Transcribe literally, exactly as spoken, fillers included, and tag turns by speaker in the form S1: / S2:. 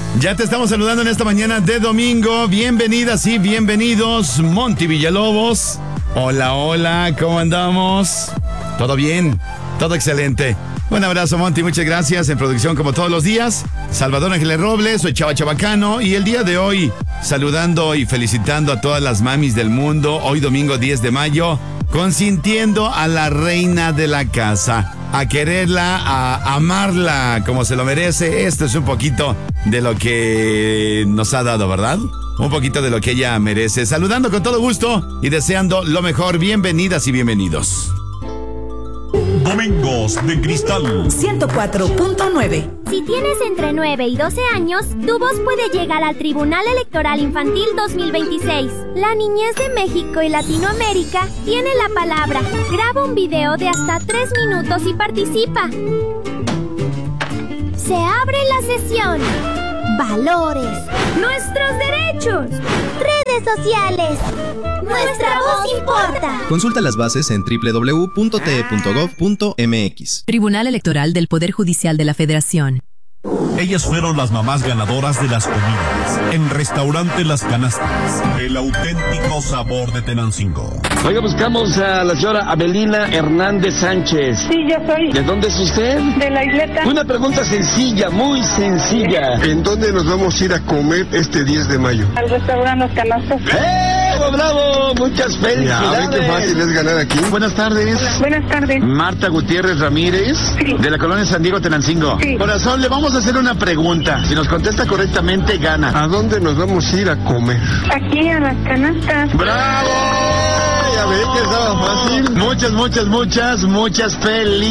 S1: Ya te estamos saludando en esta mañana de domingo. Bienvenidas y bienvenidos, Monty Villalobos. Hola, hola, ¿cómo andamos? ¿Todo bien? Todo excelente. Un abrazo, Monty, muchas gracias. En producción, como todos los días, Salvador Ángeles Robles, soy Chava Chabacano. Y el día de hoy, saludando y felicitando a todas las mamis del mundo. Hoy domingo diez de mayo, consintiendo a la reina de la casa, a quererla, a amarla como se lo merece. Esto es un poquito de lo que nos ha dado, ¿verdad? Un poquito de lo que ella merece. Saludando con todo gusto y deseando lo mejor. Bienvenidas y bienvenidos.
S2: Domingos de Cristal
S3: ciento cuatro punto nueve.
S4: Si tienes entre nueve y doce años, tu voz puede llegar al Tribunal Electoral Infantil dos mil veintiséis. La niñez de México y Latinoamérica tiene la palabra. Graba un video de hasta tres minutos y participa. Se abre la sesión. Valores. Nuestros derechos. Redes sociales. Nuestra voz importa.
S5: Consulta las bases en doble u doble u doble u punto t e punto gov punto m x.
S3: Tribunal Electoral del Poder Judicial de la Federación.
S2: Ellas fueron las mamás ganadoras de las comidas en Restaurante Las Canastas, el auténtico sabor de Tenancingo.
S6: Oiga, buscamos a la señora Abelina Hernández Sánchez.
S7: Sí, yo soy.
S6: ¿De dónde es usted?
S7: De la isleta.
S6: Una pregunta sencilla, muy sencilla.
S8: ¿En dónde nos vamos a ir a comer este diez de mayo?
S7: Al restaurante Los Canastas.
S6: ¡Eh! ¡Bravo! Muchas felicidades.
S8: Ya, qué fácil es ganar aquí.
S6: Buenas tardes.
S7: Buenas tardes.
S6: Marta Gutiérrez Ramírez,
S7: sí,
S6: de la colonia San Diego, Tenancingo.
S7: Sí.
S6: Corazón, le vamos a hacer una pregunta. Si nos contesta correctamente, gana.
S8: ¿A dónde nos vamos a ir a comer?
S7: Aquí a Las Canastas.
S6: ¡Bravo!
S8: Ya ve que estaba fácil.
S6: Muchas, muchas, muchas, muchas felicidades.